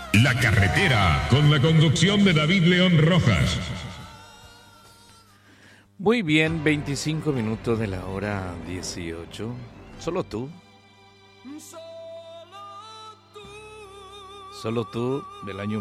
La Carretera, con la conducción de David León Rojas. Muy bien, 25 minutos de la hora 18. Solo tú. Solo tú, del año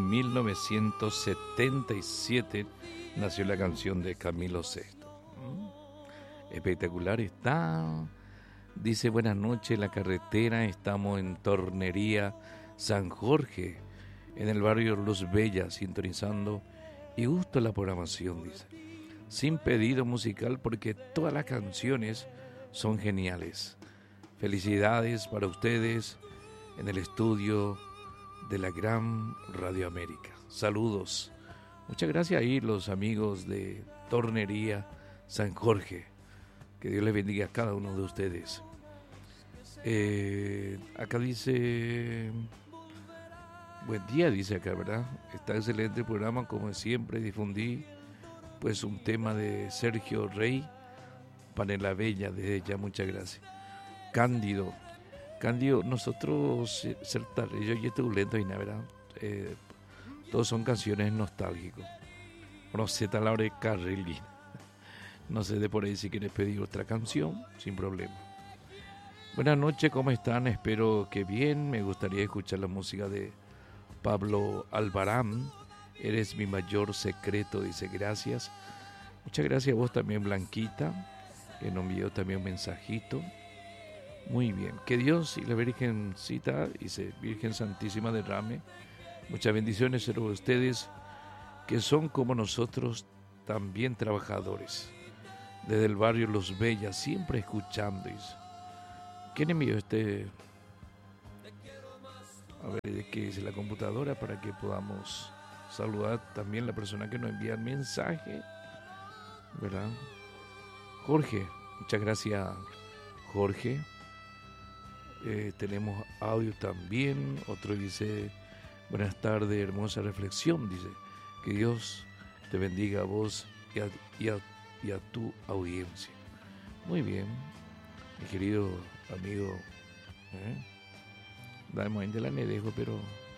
1977, nació la canción de Camilo Sesto. Espectacular está. Dice, buenas noches, La Carretera. Estamos en Tornería San Jorge, en el barrio Luz Bella, sintonizando y gusto la programación, dice. Sin pedido musical porque todas las canciones son geniales. Felicidades para ustedes en el estudio de la gran Radio América. Saludos. Muchas gracias ahí los amigos de Tornería San Jorge. Que Dios les bendiga a cada uno de ustedes. Acá dice... Buen día, dice acá, ¿verdad? Está excelente el programa, como siempre difundí pues un tema de Sergio Rey, Panela Bella, desde ya, muchas gracias. Cándido, nosotros, yo y este lento y nada, ¿verdad? Todos son canciones nostálgicas. Rosetta Laure Carrelli. No sé de por ahí si quieres pedir otra canción, sin problema. Buenas noches, ¿cómo están? Espero que bien. Me gustaría escuchar la música de Pablo Albarán. Eres mi mayor secreto, dice, gracias. Muchas gracias a vos también, Blanquita, que nos envió también un mensajito. Muy bien, que Dios y la Virgencita, dice, Virgen Santísima, derrame muchas bendiciones sobre ustedes, que son como nosotros, también trabajadores. Desde el barrio Los Bellas, siempre escuchando, dice. ¿Quién envió este? A ver, ¿de qué dice la computadora? Para que podamos saludar también a la persona que nos envía el mensaje, ¿verdad? Jorge, muchas gracias, Jorge. Tenemos audio también. Otro dice, buenas tardes, hermosa reflexión, dice, que Dios te bendiga a vos y a tu audiencia. Muy bien, mi querido amigo, Dame de la Nedejo, pero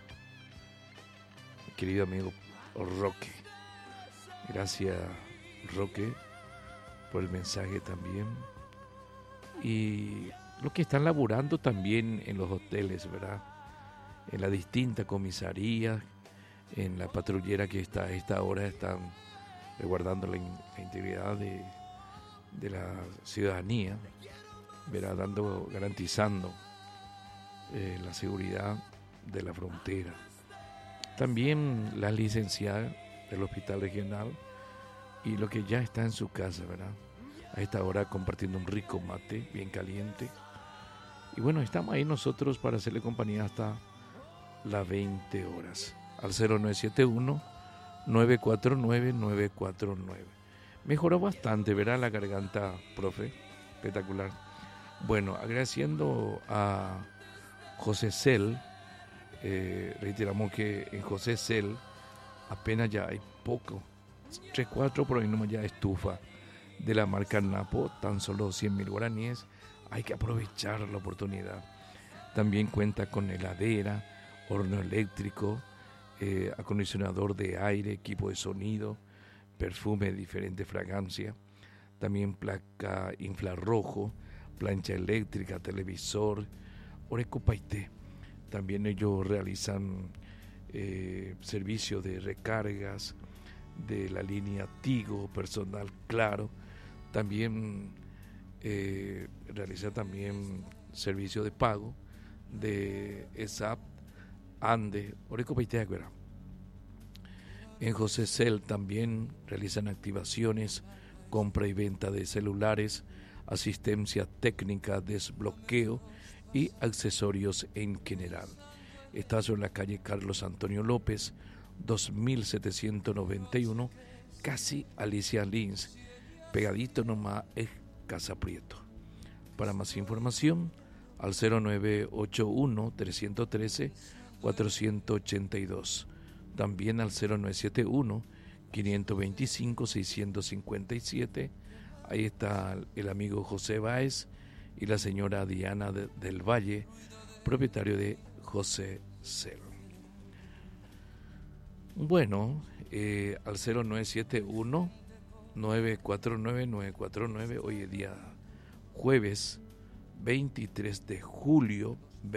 mi querido amigo Roque, gracias, Roque, por el mensaje también. Y los que están laborando también en los hoteles, ¿verdad? En las distintas comisarías, en la patrullera que está a esta hora, están resguardando la integridad de la ciudadanía, ¿verdad? Garantizando la seguridad de la frontera. También la licenciada del Hospital Regional y lo que ya está en su casa, ¿verdad? A esta hora compartiendo un rico mate bien caliente. Y bueno, estamos ahí nosotros para hacerle compañía hasta las 20 horas. Al 0971-949-949. Mejoró bastante, ¿verdad? La garganta, profe. Espectacular. Bueno, agradeciendo a José Cel. Reiteramos que en José Cel apenas ya hay poco. 3-4 por ahí nomás ya estufa de la marca Napo, tan solo 100.000 guaraníes. Hay que aprovechar la oportunidad. También cuenta con heladera, horno eléctrico, acondicionador de aire, equipo de sonido, perfume de diferente fragancia, también placa infrarrojo, plancha eléctrica, televisor, Oreco Paité. También ellos realizan servicio de recargas de la línea Tigo, personal Claro. También realiza también servicio de pago de ESAP, Ande, Oreco Paité. En José Cel también realizan activaciones, compra y venta de celulares, asistencia técnica, desbloqueo y accesorios en general. Está sobre la calle Carlos Antonio López, 2791, casi Alicia Lins, pegadito nomás es Casa Prieto. Para más información, al 0981-313-482. También al 0971-525-657. Ahí está el amigo José Báez y la señora Diana del Valle, propietario de José Cel. Bueno, al 0971 949 949, hoy es día jueves 23 de julio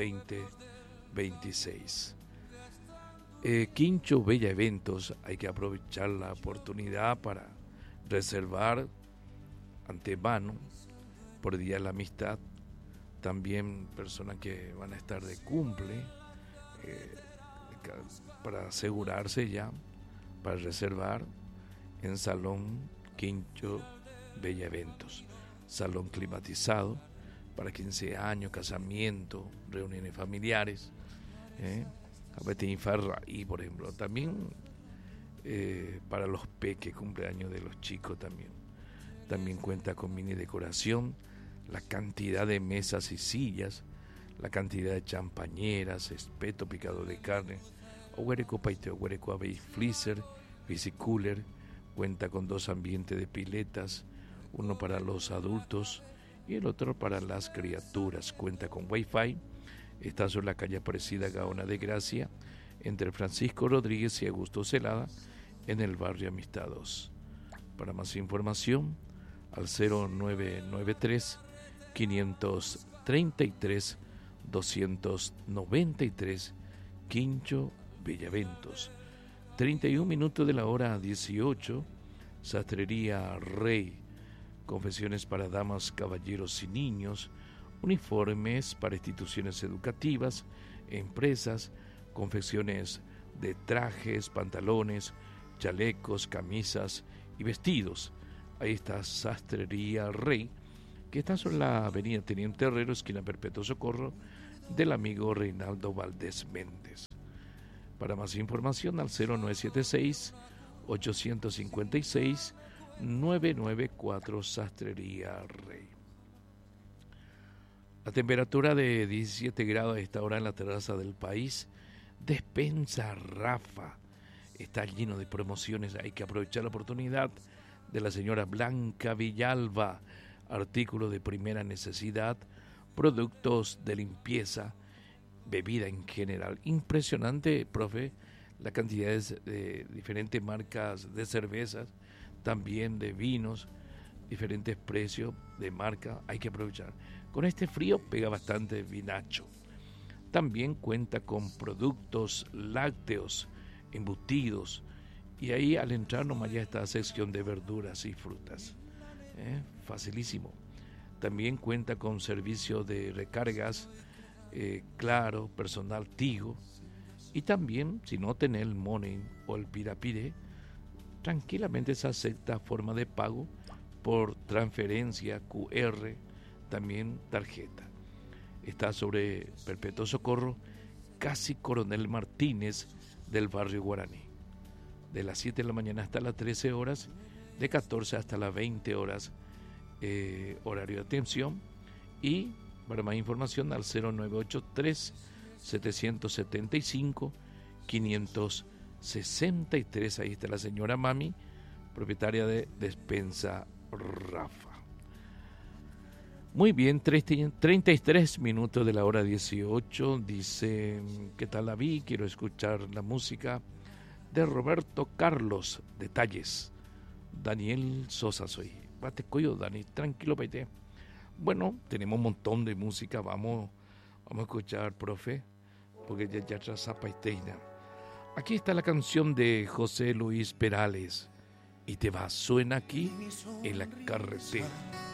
2026. Quincho Bella Eventos, hay que aprovechar la oportunidad para reservar antemano por Día de la Amistad. También personas que van a estar de cumple, para asegurarse ya, para reservar en Salón Quincho Bella Eventos. Salón climatizado para 15 años, casamiento, reuniones familiares. Y por ejemplo, también para los peques, cumpleaños de los chicos también. También cuenta con mini decoración, la cantidad de mesas y sillas, la cantidad de champañeras, espeto picado de carne, Oguereco Paiteo, Oguereco Abbey Freezer, Bicicooler, cuenta con 2 ambientes de piletas, uno para los adultos y el otro para las criaturas. Cuenta con Wi-Fi, está sobre la calle Aparecida Gaona de Gracia, entre Francisco Rodríguez y Augusto Celada, en el barrio Amistad 2. Para más información, al 0993 533 293, Quincho Bellaventos. 31 minutos de la hora 18, Sastrería Rey, confecciones para damas, caballeros y niños, uniformes para instituciones educativas, empresas, confecciones de trajes, pantalones, chalecos, camisas y vestidos. Ahí está Sastrería Rey, que está sobre la avenida Teniente Herrero, esquina Perpetuo Socorro, del amigo Reinaldo Valdés Méndez. Para más información al 0976 856 994, Sastrería Rey. La temperatura de 17 grados a esta hora en la terraza del país. Despensa Rafa está lleno de promociones, hay que aprovechar la oportunidad de la señora Blanca Villalba. Artículos de primera necesidad, productos de limpieza, bebida en general. Impresionante, profe, la cantidad de diferentes marcas de cervezas, también de vinos, diferentes precios de marca, hay que aprovechar. Con este frío pega bastante vinacho. También cuenta con productos lácteos, embutidos, y ahí al entrar nomás ya está la sección de verduras y frutas. Facilísimo. También cuenta con servicio de recargas, Claro, personal Tigo, y también si no tenés el Money o el Pirapire, tranquilamente se acepta forma de pago por transferencia, QR, también tarjeta. Está sobre Perpetuo Socorro, casi Coronel Martínez del barrio Guaraní. De las 7 de la mañana hasta las 13 horas, de 14 hasta las 20 horas, horario de atención. Y para más información al 0983 775 563. Ahí está la señora Mami, propietaria de Despensa Rafa. Muy bien, 33 minutos de la hora 18. Dice, ¿qué tal la vi? Quiero escuchar la música de Roberto Carlos. Detalles. Daniel Sosa soy. Bate coyo, Dani, tranquilo, paite. Bueno, tenemos un montón de música. Vamos a escuchar, profe, porque ya traza paiteina. Aquí está la canción de José Luis Perales. Y te va, suena aquí en la carretera.